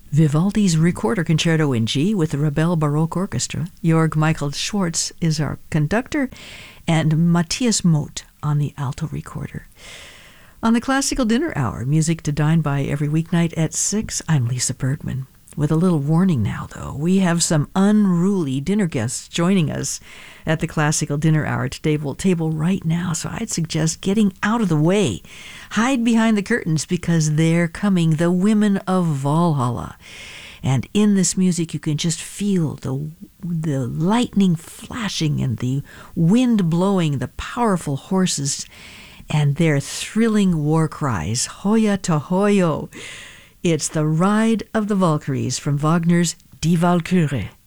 Vivaldi's Recorder Concerto in G with the Rebel Baroque Orchestra. Georg Michael Schwartz is our conductor, and Matthias Mote on the alto recorder. On the Classical Dinner Hour, music to dine by every weeknight at 6, I'm Lisa Bergman. With a little warning now, though, we have some unruly dinner guests joining us at the Classical Dinner Hour table right now, so I'd suggest getting out of the way. Hide behind the curtains because they're coming, the Women of Valhalla. And in this music, you can just feel the lightning flashing and the wind blowing, the powerful horses, and their thrilling war cries, Hoya to Hoyo. It's the Ride of the Valkyries from Wagner's Die Walküre.